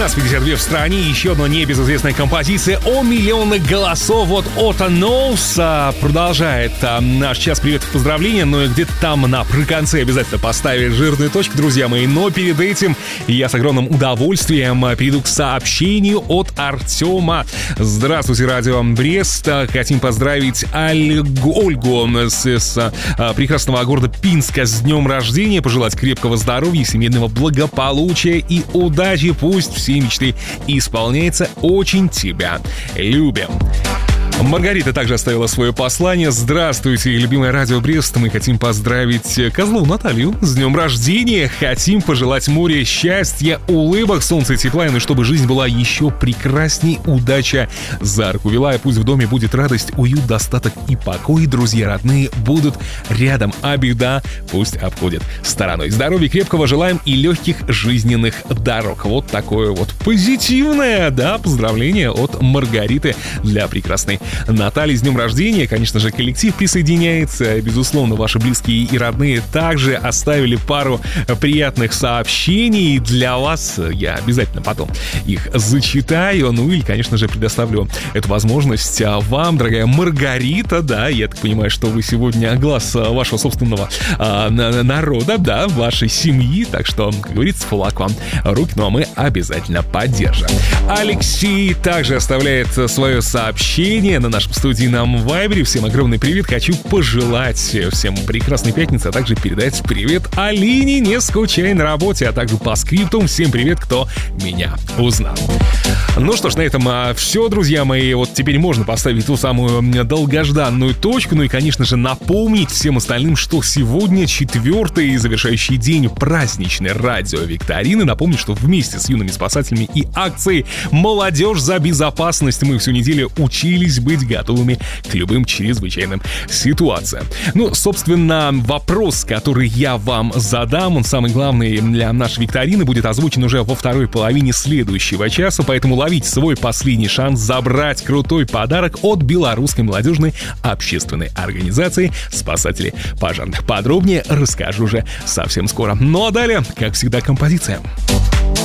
12:52 в стране. Еще одна небезызвестная композиция «О миллионных голосов» от Отто Ноуса продолжает наш час приветов и поздравления. Но и где-то там при конце обязательно поставили жирную точку, друзья мои. Но перед этим я с огромным удовольствием перейду к сообщению от Артема. Здравствуйте, радио Брест. Хотим поздравить Ольгу с прекрасного города Пинска с днем рождения. Пожелать крепкого здоровья, семейного благополучия и удачи. Пусть все мечты исполняются. Очень тебя любим. Маргарита также оставила свое послание. Здравствуйте, любимое радио Брест. Мы хотим поздравить Козлову Наталью с днем рождения. Хотим пожелать море счастья, улыбок, солнца и тепла. Ну и чтобы жизнь была еще прекрасней. Удача за руку вела. И пусть в доме будет радость, уют, достаток и покой. Друзья родные будут рядом. А беда пусть обходит стороной. Здоровья крепкого желаем и легких жизненных дорог. Вот такое вот позитивное, поздравление от Маргариты для прекрасной Натальи с днем рождения. Конечно же, коллектив присоединяется. Безусловно, ваши близкие и родные также оставили пару приятных сообщений для вас. Я обязательно потом их зачитаю. Ну или, конечно же, предоставлю эту возможность вам, дорогая Маргарита. Да, я так понимаю, что вы сегодня глаз вашего собственного народа, вашей семьи. Так что, как говорится, флаг вам руки, ну а мы обязательно поддержим. Алексей также оставляет свое сообщение на нашем студийном вайбере. Всем огромный привет. Хочу пожелать всем прекрасной пятницы, а также передать привет Алине, не скучай на работе, а также по скриптум всем привет, кто меня узнал. Ну что ж, на этом все, друзья мои. Вот теперь можно поставить ту самую долгожданную точку. Ну и, конечно же, напомнить всем остальным, что сегодня 4-й завершающий день праздничной радиовикторины. Напомню, что вместе с юными спасателями и акцией «Молодежь за безопасность» мы всю неделю учились быть готовыми к любым чрезвычайным ситуациям. Ну, собственно, вопрос, который я вам задам, он самый главный для нашей викторины, будет озвучен уже во второй половине следующего часа, поэтому ловите свой последний шанс забрать крутой подарок от белорусской молодежной общественной организации «Спасатели пожарных». Подробнее расскажу уже совсем скоро. Ну а далее, как всегда, композиция.